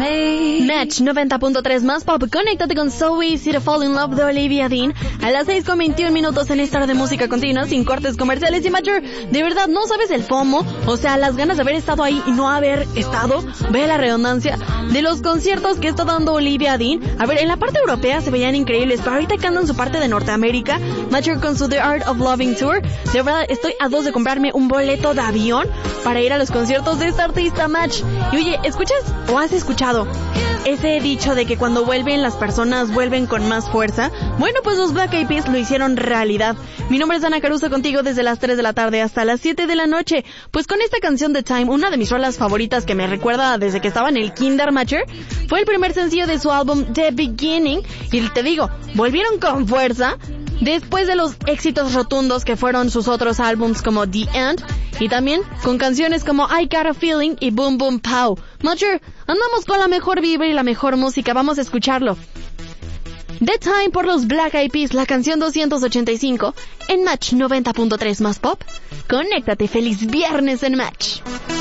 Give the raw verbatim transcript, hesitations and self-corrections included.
Match noventa punto tres más pop. Conéctate con So Easy to Fall in Love de Olivia Dean a las seis con veintiún minutos en esta hora de música continua sin cortes comerciales. Y Mature, de verdad, ¿no sabes el FOMO? O sea, las ganas de haber estado ahí y no haber estado, ve la redundancia, de los conciertos que está dando Olivia Dean. A ver, en la parte europea se veían increíbles, pero ahorita que ando en su parte de Norteamérica, Mature con su The Art of Loving Tour, de verdad estoy a dos de comprarme un boleto de avión para ir a los conciertos de esta artista, Match. Y oye, ¿escuchas o has escuchado ese dicho de que cuando vuelven las personas vuelven con más fuerza? Bueno, pues los Black Eyed Peas lo hicieron realidad. Mi nombre es Ana Caruso, contigo desde las tres de la tarde hasta las siete de la noche. Pues con esta canción de Time, una de mis rolas favoritas que me recuerda desde que estaba en el Kinder, Matcher, fue el primer sencillo de su álbum The Beginning. Y te digo, volvieron con fuerza después de los éxitos rotundos que fueron sus otros álbums como The End, y también con canciones como I Got a Feeling y Boom Boom Pow. Matcher, andamos con la mejor vibra y la mejor música, vamos a escucharlo. The Time por los Black Eyed Peas, la canción doscientos ochenta y cinco, en Match noventa punto tres más pop. Conéctate, feliz viernes en Match.